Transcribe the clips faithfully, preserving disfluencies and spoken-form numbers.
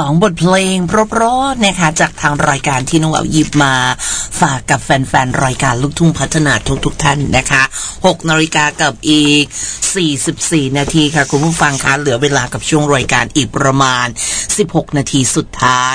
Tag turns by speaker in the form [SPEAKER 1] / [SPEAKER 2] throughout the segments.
[SPEAKER 1] องบทเพลงเพราะๆนะคะจากทางรายการที่น้องแหววหยิบมาฝากกับแฟนๆรายการลูกทุ่งพัฒนาทุกๆท่านนะคะหกนาฬิกากับอีกสี่สิบสี่นาทีค่ะคุณผู้ฟังคะเหลือเวลากับช่วงรายการอีกประมาณสิบหกนาทีสุดท้าย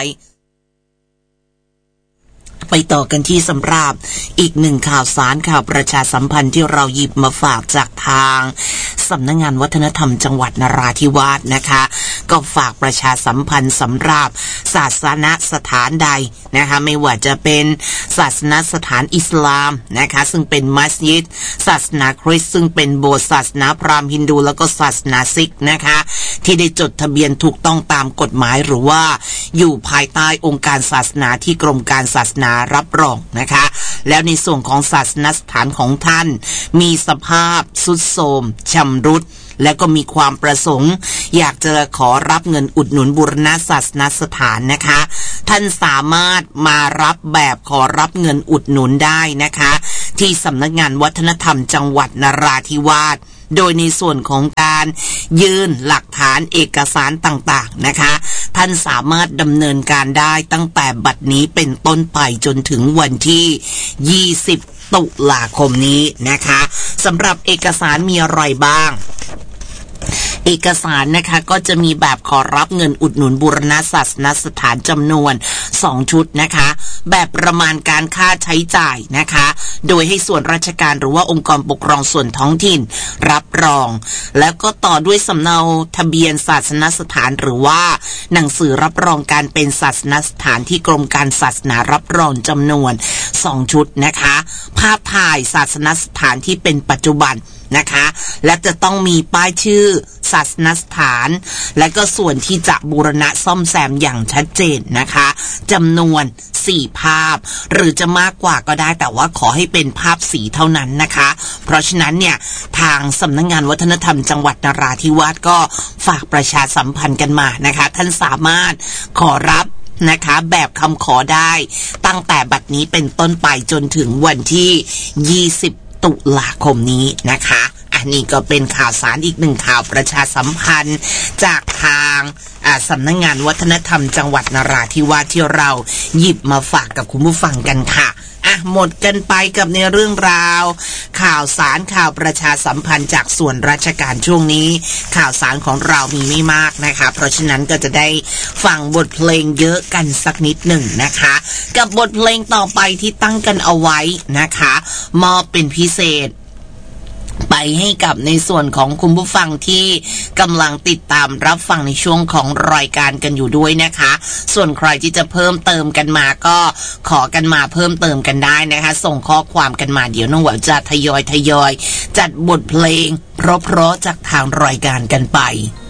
[SPEAKER 1] ไปต่อกันที่สำหรับอีกหนึ่งข่าวสารข่าวประชาสัมพันธ์ที่เราหยิบมาฝากจากทางสำนักงานวัฒนธรรมจังหวัดนราธิวาสนะคะก็ฝากประชาสัมพันธ์สำหรับศาสนสถานใดนะคะไม่ว่าจะเป็นศาสนสถานอิสลามนะคะซึ่งเป็นมัสยิดศาสนาคริสต์ซึ่งเป็นโบสถ์ศาสนาพราหมณ์ฮินดูแล้วก็ศาสนาซิกนะคะที่ได้จดทะเบียนถูกต้องตามกฎหมายหรือว่าอยู่ภายใต้องค์การศาสนาที่กรมการศาสนารับรองนะคะแล้วในส่วนของศาสนสถานของท่านมีสภาพทรุดโทรมชำรุดและก็มีความประสงค์อยากจะขอรับเงินอุดหนุนบูรณะศาสนสถานนะคะท่านสามารถมารับแบบขอรับเงินอุดหนุนได้นะคะที่สำนักงานวัฒนธรรมจังหวัดนราธิวาสโดยในส่วนของการยื่นหลักฐานเอกสารต่างๆนะคะท่านสามารถดำเนินการได้ตั้งแต่บัดนี้เป็นต้นไปจนถึงวันที่ยี่สิบตุลาคมนี้นะคะสำหรับเอกสารมีอะไรบ้างเอกสารนะคะก็จะมีแบบขอรับเงินอุดหนุนบูรณะศาสนสถานจำนวนสองชุดนะคะแบบประมาณการค่าใช้จ่ายนะคะโดยให้ส่วนราชการหรือว่าองค์กรปกครองส่วนท้องถิ่นรับรองแล้วก็ต่อด้วยสำเนาทะเบียนศาสนสถานหรือว่าหนังสือรับรองการเป็นศาสนสถานที่กรมการศาสนารับรองจำนวนสองชุดนะคะภาพถ่ายศาสนสถานที่เป็นปัจจุบันนะคะและจะต้องมีป้ายชื่อศาสนสถานและก็ส่วนที่จะบูรณะซ่อมแซมอย่างชัดเจนนะคะจำนวนสี่ภาพหรือจะมากกว่าก็ได้แต่ว่าขอให้เป็นภาพสีเท่านั้นนะคะเพราะฉะนั้นเนี่ยทางสำนักงานวัฒนธรรมจังหวัดนราธิวาสก็ฝากประชาสัมพันธ์กันมานะคะท่านสามารถขอรับนะคะแบบคำขอได้ตั้งแต่บัดนี้เป็นต้นไปจนถึงวันที่ยี่สิบตุลาคมนี้นะคะอันนี้ก็เป็นข่าวสารอีกหนึ่งข่าวประชาสัมพันธ์จากทางสำนักงานวัฒนธรรมจังหวัดนราธิวาสที่เราหยิบมาฝากกับคุณผู้ฟังกันค่ะอ่ะหมดกันไปกับในเรื่องราวข่าวสารข่าวประชาสัมพันธ์จากส่วนราชการช่วงนี้ข่าวสารของเรามีไม่มากนะคะเพราะฉะนั้นก็จะได้ฟังบทเพลงเยอะกันสักนิดหนึ่งนะคะกับบทเพลงต่อไปที่ตั้งกันเอาไว้นะคะมอบเป็นพิเศษไปให้กับในส่วนของคุณผู้ฟังที่กำลังติดตามรับฟังในช่วงของรายการกันอยู่ด้วยนะคะส่วนใครที่จะเพิ่มเติมกันมาก็ขอกันมาเพิ่มเติมกันได้นะคะส่งข้อความกันมาเดี๋ยวน้องแหววจะทยอยทยอยจัดบทเพลงเพราะๆจากทางรายการกันไป